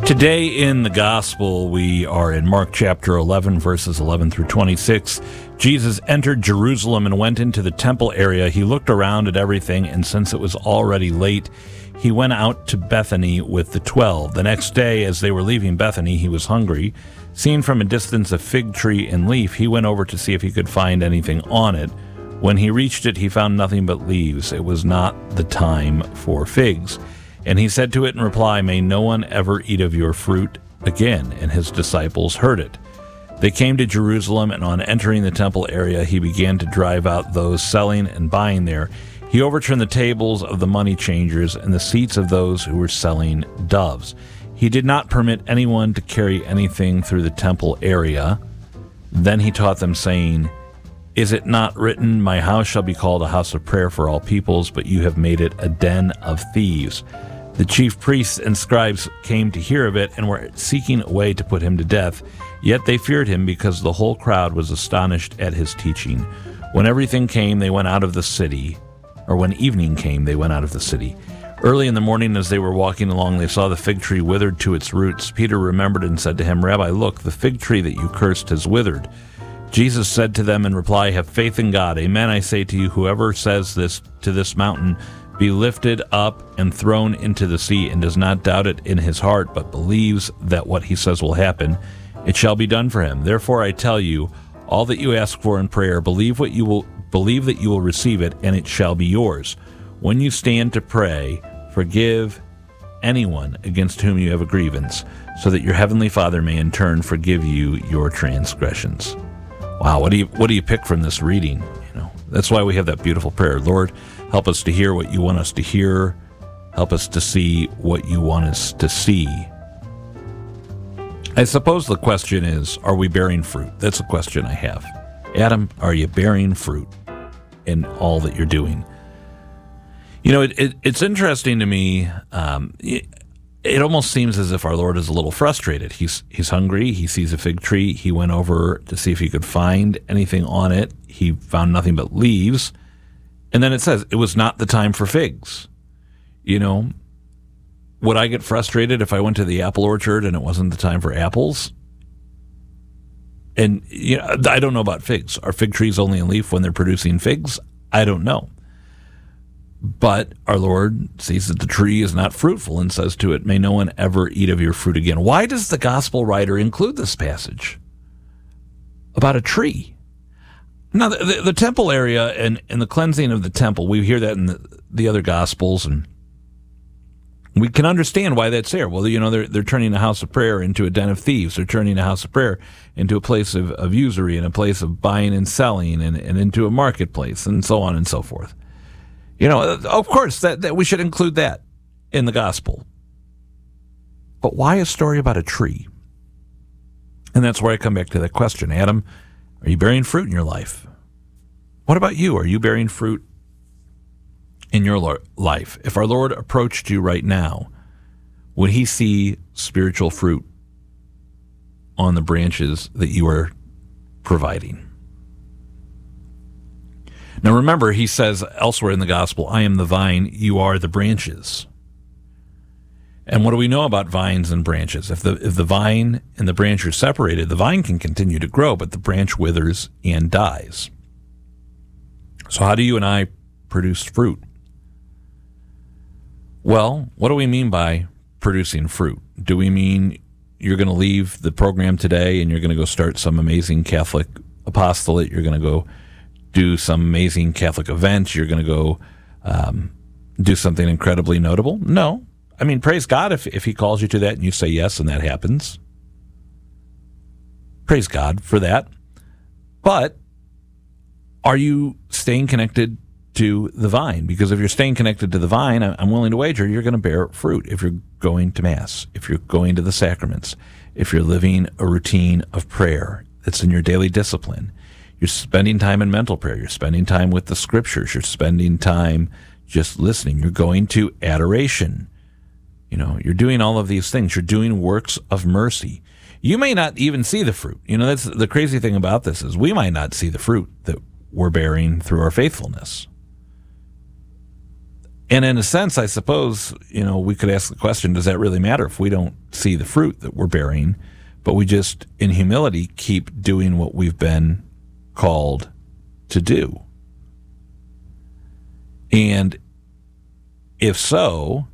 Today in the Gospel, we are in Mark chapter 11, verses 11 through 26. Jesus entered Jerusalem and went into the temple area. He looked around at everything, and since it was already late, he went out to Bethany with the 12. The next day, as they were leaving Bethany, he was hungry. Seeing from a distance a fig tree in leaf, he went over to see if he could find anything on it. When he reached it, he found nothing but leaves. It was not the time for figs. And he said to it in reply, "May no one ever eat of your fruit again." And his disciples heard it. They came to Jerusalem, and on entering the temple area, he began to drive out those selling and buying there. He overturned the tables of the money changers and the seats of those who were selling doves. He did not permit anyone to carry anything through the temple area. Then he taught them, saying, "Is it not written, 'My house shall be called a house of prayer for all peoples,' but you have made it a den of thieves." The chief priests and scribes came to hear of it and were seeking a way to put him to death. Yet they feared him because the whole crowd was astonished at his teaching. When evening came, they went out of the city. Early in the morning, as they were walking along, they saw the fig tree withered to its roots. Peter remembered and said to him, "Rabbi, look, the fig tree that you cursed has withered." Jesus said to them in reply, "Have faith in God. Amen, I say to you, whoever says this to this mountain, 'Be lifted up and thrown into the sea,' and does not doubt it in his heart, but believes that what he says will happen, it shall be done for him. Therefore I tell you, all that you ask for in prayer, believe that you will receive it, and it shall be yours. When you stand to pray, forgive anyone against whom you have a grievance, so that your heavenly Father may in turn forgive you your transgressions." Wow, what do you pick from this reading? That's why we have that beautiful prayer. Lord, help us to hear what you want us to hear. Help us to see what you want us to see. I suppose the question is, are we bearing fruit? That's a question I have. Adam, are you bearing fruit in all that you're doing? It's interesting to me. It almost seems as if our Lord is a little frustrated. He's hungry. He sees a fig tree. He went over to see if he could find anything on it. He found nothing but leaves. And then it says, it was not the time for figs. Would I get frustrated if I went to the apple orchard and it wasn't the time for apples? And I don't know about figs. Are fig trees only in leaf when they're producing figs? I don't know. But our Lord sees that the tree is not fruitful and says to it, "May no one ever eat of your fruit again." Why does the gospel writer include this passage about a tree? Now, the temple area and the cleansing of the temple, we hear that in the other gospels, and we can understand why that's there. Well, they're turning a house of prayer into a den of thieves. They're turning a house of prayer into a place of usury and a place of buying and selling and into a marketplace and so on and so forth. Of course, that we should include that in the gospel. But why a story about a tree? And that's where I come back to that question. Adam, are you bearing fruit in your life? What about you? Are you bearing fruit in your life? If our Lord approached you right now, would he see spiritual fruit on the branches that you are providing? Now remember, he says elsewhere in the gospel, "I am the vine, you are the branches." And what do we know about vines and branches? If the vine and the branch are separated, the vine can continue to grow, but the branch withers and dies. So how do you and I produce fruit? Well, what do we mean by producing fruit? Do we mean you're going to leave the program today and you're going to go start some amazing Catholic apostolate? You're going to go do some amazing Catholic event? You're going to go do something incredibly notable? No. I mean, praise God if he calls you to that and you say yes and that happens. Praise God for that. But are you staying connected to the vine? Because if you're staying connected to the vine, I'm willing to wager you're going to bear fruit if you're going to Mass, if you're going to the sacraments, if you're living a routine of prayer that's in your daily discipline. You're spending time in mental prayer. You're spending time with the scriptures. You're spending time just listening. You're going to adoration. You're doing all of these things. You're doing works of mercy. You may not even see the fruit. That's the crazy thing about this is we might not see the fruit that we're bearing through our faithfulness. And in a sense, I suppose, we could ask the question, does that really matter if we don't see the fruit that we're bearing, but we just, in humility, keep doing what we've been called to do? And if so,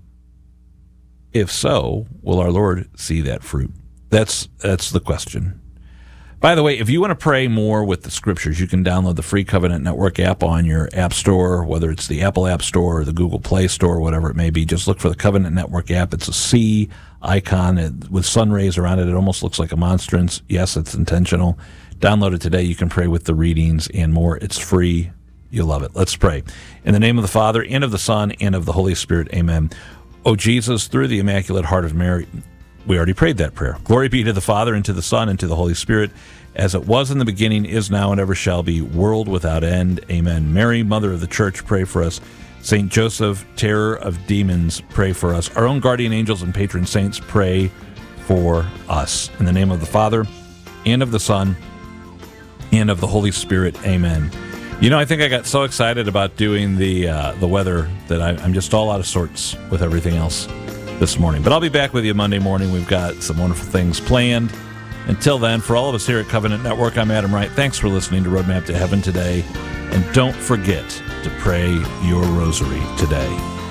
will our Lord see that fruit? That's the question. By the way, if you want to pray more with the Scriptures, you can download the free Covenant Network app on your app store, whether it's the Apple App Store or the Google Play Store, whatever it may be. Just look for the Covenant Network app. It's a C icon with sun rays around it. It almost looks like a monstrance. Yes, it's intentional. Download it today. You can pray with the readings and more. It's free. You'll love it. Let's pray. In the name of the Father, and of the Son, and of the Holy Spirit, amen. O Jesus, through the Immaculate Heart of Mary, we already prayed that prayer. Glory be to the Father, and to the Son, and to the Holy Spirit, as it was in the beginning, is now, and ever shall be, world without end. Amen. Mary, Mother of the Church, pray for us. Saint Joseph, terror of demons, pray for us. Our own guardian angels and patron saints, pray for us. In the name of the Father, and of the Son, and of the Holy Spirit, amen. I think I got so excited about doing the weather that I'm just all out of sorts with everything else this morning. But I'll be back with you Monday morning. We've got some wonderful things planned. Until then, for all of us here at Covenant Network, I'm Adam Wright. Thanks for listening to Roadmap to Heaven today. And don't forget to pray your rosary today.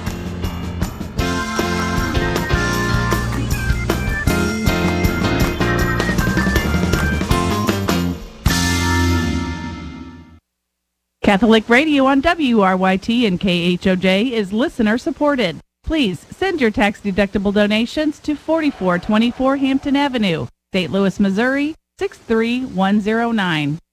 Catholic Radio on WRYT and KHOJ is listener supported. Please send your tax-deductible donations to 4424 Hampton Avenue, St. Louis, Missouri 63109.